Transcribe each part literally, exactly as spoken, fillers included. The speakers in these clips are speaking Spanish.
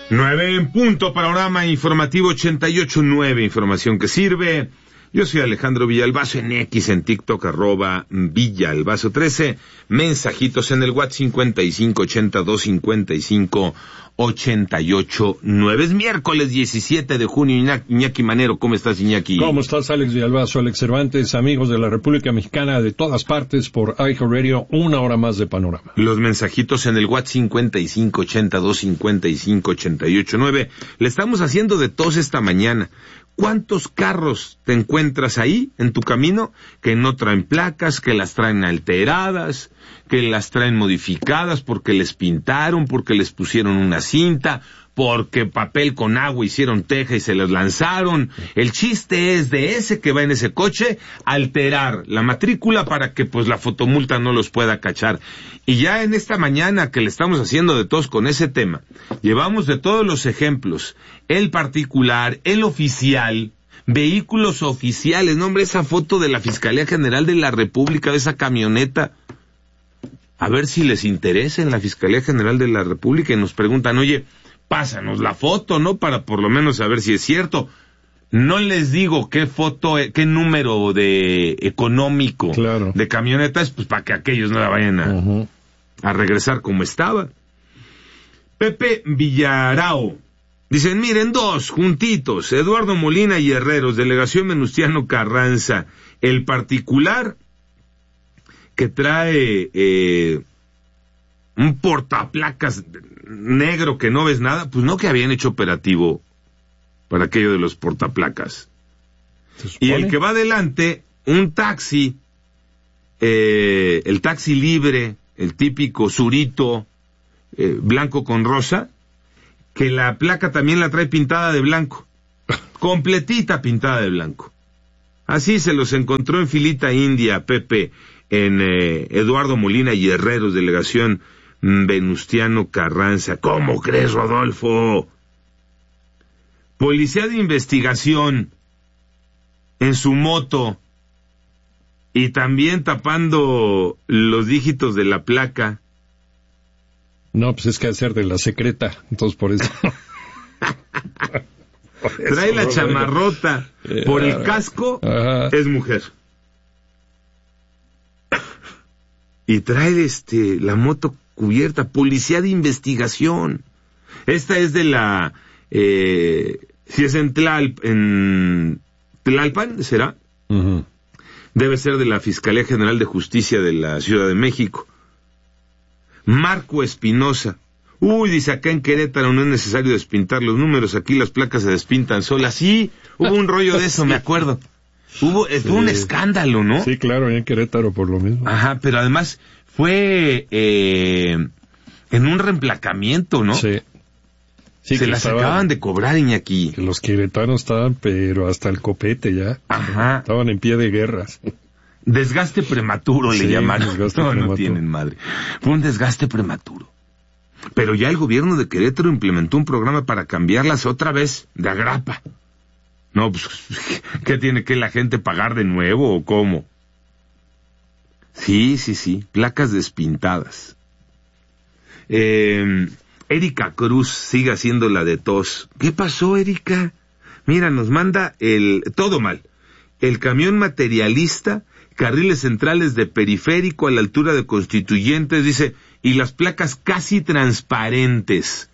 Nueve en punto, panorama informativo ochenta y ocho nueve, información que sirve. Yo soy Alejandro Villalbazo en X, en TikTok, arroba Villalbazo trece. Mensajitos en el WhatsApp cincuenta y cinco ochenta y dos cincuenta y cinco ochenta y ocho nueve. Es miércoles diecisiete de junio. Iñaki, Iñaki Manero, ¿cómo estás, Iñaki? ¿Cómo estás, Alex Villalbazo, Alex Cervantes, amigos de la República Mexicana de todas partes por iHeartRadio, una hora más de panorama? Los mensajitos en el WhatsApp cincuenta y cinco ochenta y dos cincuenta y cinco ochenta y ocho nueve. Le estamos haciendo de tos esta mañana. ¿Cuántos carros te encuentras ahí en tu camino que no traen placas, que las traen alteradas, que las traen modificadas porque les pintaron, porque les pusieron una cinta, porque papel con agua hicieron teja y se les lanzaron? El chiste es de ese que va en ese coche alterar la matrícula para que pues la fotomulta no los pueda cachar. Y ya en esta mañana que le estamos haciendo de tos con ese tema, llevamos de todos los ejemplos, el particular, el oficial, vehículos oficiales. No, hombre, esa foto de la Fiscalía General de la República, de esa camioneta, a ver si les interesa en la Fiscalía General de la República y nos preguntan, oye, pásanos la foto, ¿no? Para por lo menos saber si es cierto. No les digo qué foto, qué número de económico claro. de camioneta es, pues para que aquellos no la vayan a, uh-huh. a regresar como estaba. Pepe Villarao. Dicen, miren, dos, juntitos, Eduardo Molina y Herreros, delegación Venustiano Carranza, el particular que trae eh, un portaplacas negro que no ves nada, pues no que habían hecho operativo para aquello de los portaplacas. Y el que va adelante, un taxi, eh, el taxi libre, el típico surito, eh, blanco con rosa, que la placa también la trae pintada de blanco, completita pintada de blanco. Así se los encontró en filita india, Pepe, en eh, Eduardo Molina y Herreros, delegación Venustiano Carranza. ¿Cómo crees, Rodolfo? Policía de investigación en su moto y también tapando los dígitos de la placa. No, pues es que hacer de la secreta, entonces por eso. Trae la chamarrota, por el casco, ajá. Es mujer. Y trae este la moto cubierta, policía de investigación. Esta es de la, eh, si es en, Tlal, en Tlalpan, ¿será? Uh-huh. Debe ser de la Fiscalía General de Justicia de la Ciudad de México. Marco Espinosa. Uy, dice, acá en Querétaro no es necesario despintar los números, aquí las placas se despintan solas. Sí, hubo un rollo de eso, me acuerdo. Hubo sí. Fue un escándalo, ¿no? Sí, claro, en Querétaro por lo mismo. Ajá, pero además fue eh, en un reemplacamiento, ¿no? Sí. sí se las estaban, acaban de cobrar, Iñaki. Que los queretanos estaban, pero hasta el copete ya. Ajá. Estaban en pie de guerras. Desgaste prematuro sí, le llamaron. Desgaste no, prematuro. No tienen madre. Fue un desgaste prematuro. Pero ya el gobierno de Querétaro implementó un programa para cambiarlas otra vez de agrapa. No, pues, ¿qué tiene que la gente pagar de nuevo o cómo? Sí, sí, sí, placas despintadas. Eh, Erika Cruz sigue haciendo la de tos. ¿Qué pasó, Erika? Mira, nos manda el... todo mal. El camión materialista, carriles centrales de Periférico a la altura de Constituyentes, dice, y las placas casi transparentes.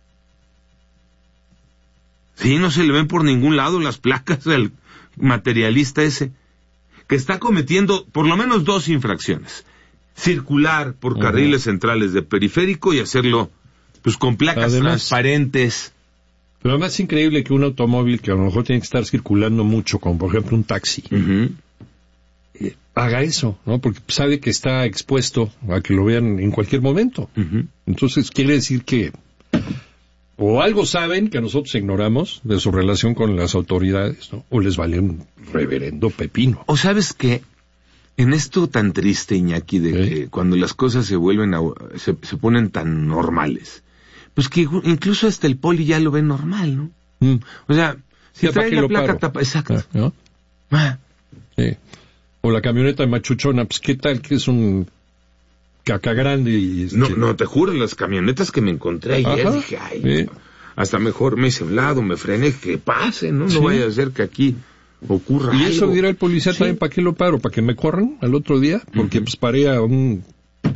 Sí, no se le ven por ningún lado las placas del materialista ese, que está cometiendo por lo menos dos infracciones. Circular por uh-huh. carriles centrales de Periférico y hacerlo pues con placas además, transparentes. Pero además es increíble que un automóvil que a lo mejor tiene que estar circulando mucho, como por ejemplo un taxi, uh-huh. eh, haga eso, ¿no? Porque sabe que está expuesto a que lo vean en cualquier momento. Uh-huh. Entonces quiere decir que o algo saben que nosotros ignoramos de su relación con las autoridades, ¿no? O les vale un reverendo pepino. O sabes que en esto tan triste, Iñaki, de ¿Eh? que cuando las cosas se vuelven a, se, se ponen tan normales, pues que incluso hasta el poli ya lo ve normal, ¿no? Mm. O sea, si trae la placa tapa, exacto. ¿No? Ah. Sí. O la camioneta machuchona, pues qué tal que es un caca grande y... No, no, te juro, las camionetas que me encontré ayer, ajá, dije, ay, sí. hasta mejor me hice a un lado, me frené, que pase, ¿no? No Sí. vaya a ser que aquí ocurra Y algo. eso dirá el policía Sí. también, ¿para qué lo paro? ¿Para que me corran al otro día? Porque Uh-huh. pues paré a un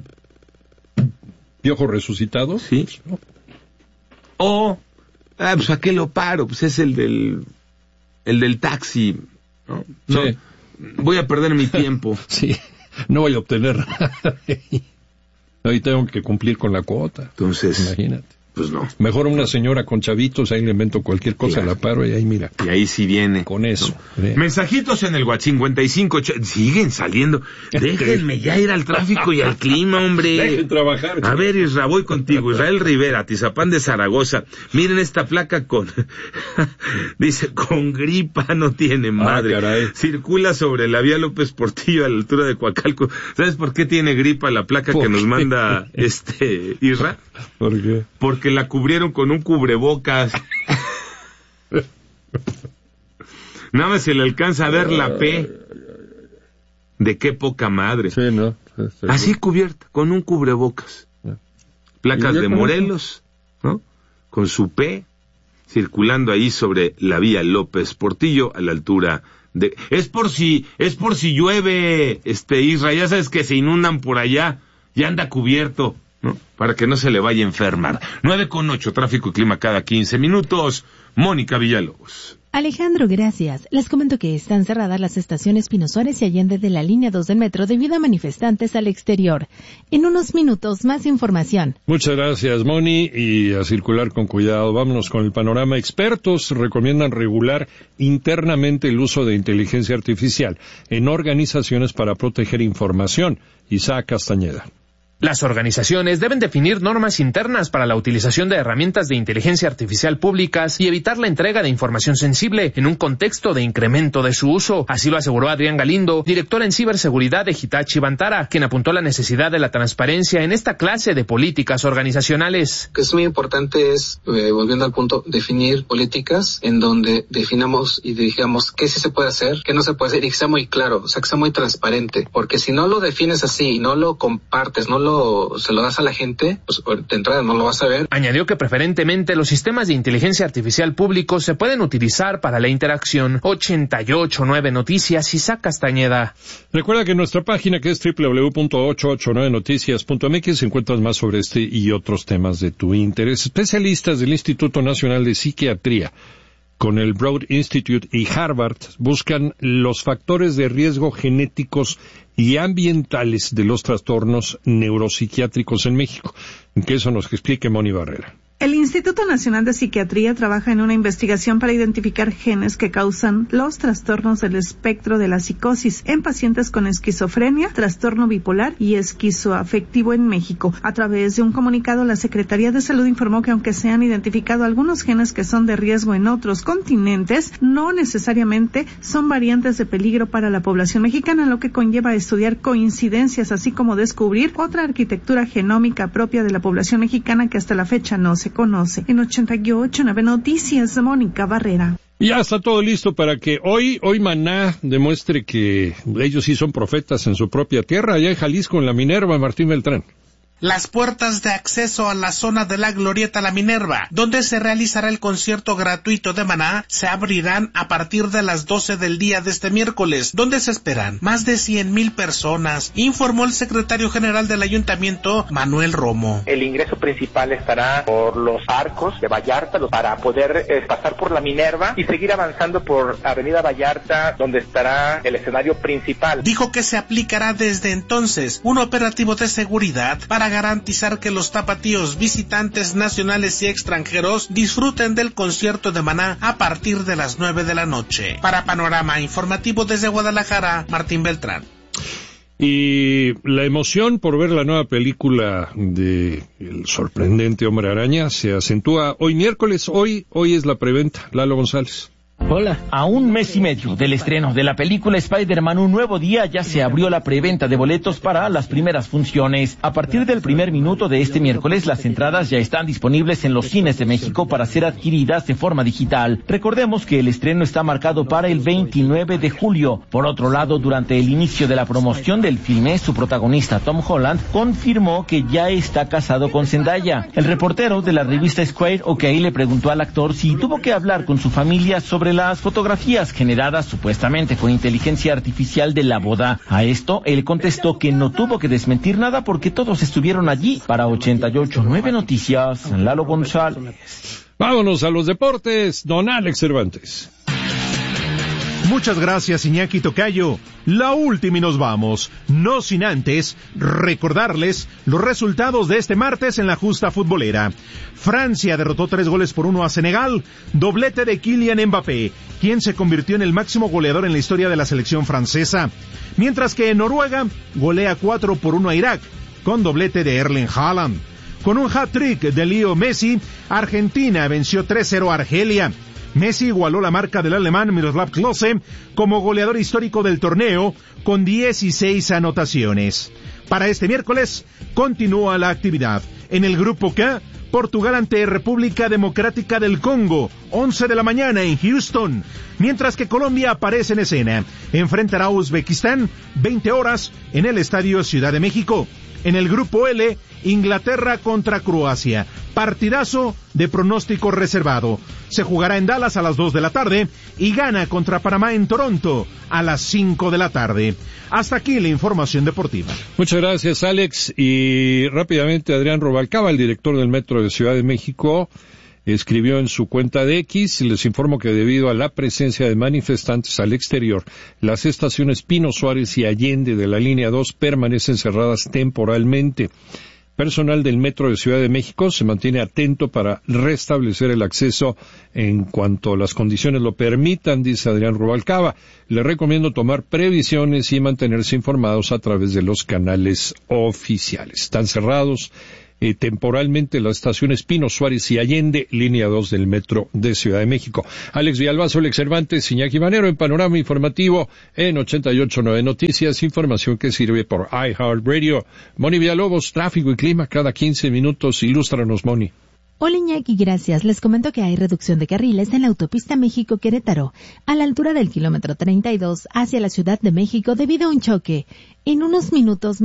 piojo resucitado. Sí. O, ah, pues ¿a qué lo paro? Pues es el del, el del taxi, ¿no? No, Sí. voy a perder mi tiempo. Sí, no voy a obtener nada. Ahí tengo que cumplir con la cuota. Entonces, Imagínate. pues no. Mejor una señora con chavitos, ahí le invento cualquier cosa, Claro. la paro y ahí mira, Y ahí sí viene. con eso. Sí. Mensajitos en el WhatsApp cincuenta y cinco, och- siguen saliendo. Déjenme ya ir al tráfico y al clima, hombre. Dejen trabajar. A ver, Isra, voy contigo. Israel Rivera, Tizapán de Zaragoza. Miren esta placa con... Dice, con gripa no tiene madre. Ah, caray. Circula sobre la vía López Portillo a la altura de Coacalco. ¿Sabes por qué tiene gripa la placa ¿Por que nos qué? manda este Isra? ¿Por qué? Porque la cubrieron con un cubrebocas. Nada más se le alcanza a ver la P. De qué poca madre. Sí, ¿no? Este, Así cubierta, con un cubrebocas. Placas ¿Y ya de con Morelos, ¿no? Con su P, circulando ahí sobre la vía López Portillo, a la altura de... Es por si, es por si llueve, este, Israel, ya sabes que se inundan por allá, ya anda cubierto, ¿no? Para que no se le vaya a enfermar. Nueve con ocho, tráfico y clima cada quince minutos. Mónica Villalobos. Alejandro, gracias. Les comento que están cerradas las estaciones Pino Suárez y Allende de la línea dos del metro debido a manifestantes al exterior. En unos minutos, más información. Muchas gracias, Moni, y a circular con cuidado. Vámonos con el panorama. Expertos recomiendan regular internamente el uso de inteligencia artificial en organizaciones para proteger información. Isaac Castañeda. Las organizaciones deben definir normas internas para la utilización de herramientas de inteligencia artificial públicas y evitar la entrega de información sensible en un contexto de incremento de su uso. Así lo aseguró Adrián Galindo, director en ciberseguridad de Hitachi Vantara, quien apuntó la necesidad de la transparencia en esta clase de políticas organizacionales. Lo que es muy importante es, eh, volviendo al punto, definir políticas en donde definamos y digamos qué sí se puede hacer, qué no se puede hacer y que sea muy claro, o sea, que sea muy transparente. Porque si no lo defines así y no lo compartes, no lo Lo, se lo das a la gente, pues de entrada no lo vas a ver. Añadió que preferentemente los sistemas de inteligencia artificial públicos se pueden utilizar para la interacción. ochenta y ocho punto nueve Noticias, Isaac Castañeda. Recuerda que en nuestra página, que es doble u doble u doble u punto ochocientos ochenta y nueve noticias punto m x, encuentras más sobre este y otros temas de tu interés. Especialistas del Instituto Nacional de Psiquiatría con el Broad Institute y Harvard buscan los factores de riesgo genéticos y ambientales de los trastornos neuropsiquiátricos en México. Que eso nos explique Moni Barrera. El Instituto Nacional de Psiquiatría trabaja en una investigación para identificar genes que causan los trastornos del espectro de la psicosis en pacientes con esquizofrenia, trastorno bipolar y esquizoafectivo en México. A través de un comunicado, la Secretaría de Salud informó que aunque se han identificado algunos genes que son de riesgo en otros continentes, no necesariamente son variantes de peligro para la población mexicana, lo que conlleva a estudiar coincidencias, así como descubrir otra arquitectura genómica propia de la población mexicana que hasta la fecha no se conoce. En ochenta y ocho punto nueve Noticias, Mónica Barrera. Y ya está todo listo para que hoy, hoy Maná demuestre que ellos sí son profetas en su propia tierra, allá en Jalisco, en la Minerva, Martín Beltrán. Las puertas de acceso a la zona de la Glorieta La Minerva, donde se realizará el concierto gratuito de Maná, se abrirán a partir de las doce del día de este miércoles, donde se esperan más de cien mil personas, informó el secretario general del ayuntamiento, Manuel Romo. El ingreso principal estará por los arcos de Vallarta para poder eh, pasar por La Minerva y seguir avanzando por Avenida Vallarta, donde estará el escenario principal. Dijo que se aplicará desde entonces un operativo de seguridad para garantizar que los tapatíos visitantes nacionales y extranjeros disfruten del concierto de Maná a partir de las nueve de la noche. Para Panorama Informativo desde Guadalajara, Martín Beltrán. Y la emoción por ver la nueva película de El sorprendente Hombre Araña se acentúa hoy miércoles. Hoy, hoy es la preventa. Lalo González. Hola. A un mes y medio del estreno de la película Spider-Man Un Nuevo Día ya se abrió la preventa de boletos para las primeras funciones. A partir del primer minuto de este miércoles, las entradas ya están disponibles en los cines de México para ser adquiridas de forma digital. Recordemos que el estreno está marcado para el veintinueve de julio. Por otro lado, durante el inicio de la promoción del filme, su protagonista Tom Holland confirmó que ya está casado con Zendaya. El reportero de la revista Square OK le preguntó al actor si tuvo que hablar con su familia sobre las fotografías generadas supuestamente con inteligencia artificial de la boda. A esto, él contestó que no tuvo que desmentir nada porque todos estuvieron allí. Para ochenta y ocho punto nueve Noticias, Lalo González. Vámonos a los deportes, don Alex Cervantes. Muchas gracias, Iñaki Tocayo. La última y nos vamos. No sin antes recordarles los resultados de este martes en la justa futbolera. Francia derrotó tres goles por uno a Senegal, doblete de Kylian Mbappé, quien se convirtió en el máximo goleador en la historia de la selección francesa. Mientras que Noruega golea cuatro por uno a Irak, con doblete de Erling Haaland. Con un hat-trick de Leo Messi, Argentina venció tres cero a Argelia. Messi igualó la marca del alemán Miroslav Klose como goleador histórico del torneo con dieciséis anotaciones. Para este miércoles continúa la actividad. En el grupo K, Portugal ante República Democrática del Congo, once de la mañana en Houston, mientras que Colombia aparece en escena. Enfrentará a Uzbekistán, veinte horas, en el Estadio Ciudad de México. En el grupo L, Inglaterra contra Croacia, partidazo de pronóstico reservado. Se jugará en Dallas a las dos de la tarde y Ghana contra Panamá en Toronto a las cinco de la tarde. Hasta aquí la información deportiva. Muchas gracias, Alex. Y rápidamente, Adrián Rubalcaba, el director del Metro de Ciudad de México, escribió en su cuenta de X, les informo que debido a la presencia de manifestantes al exterior, las estaciones Pino Suárez y Allende de la línea dos permanecen cerradas temporalmente. Personal del Metro de Ciudad de México se mantiene atento para restablecer el acceso en cuanto las condiciones lo permitan, dice Adrián Rubalcaba. Le recomiendo tomar previsiones y mantenerse informados a través de los canales oficiales. Están cerrados Eh, temporalmente las estaciones Pino Suárez y Allende, línea dos del Metro de Ciudad de México. Alex Villalbazo, Alex Cervantes, Iñaki Manero en Panorama Informativo en ochenta y ocho punto nueve Noticias, información que sirve por iHeartRadio. Moni Villalobos, tráfico y clima cada quince minutos. Ilústranos, Moni. Hola Iñaki, gracias. Les comento que hay reducción de carriles en la autopista México-Querétaro, a la altura del kilómetro treinta y dos hacia la Ciudad de México debido a un choque. En unos minutos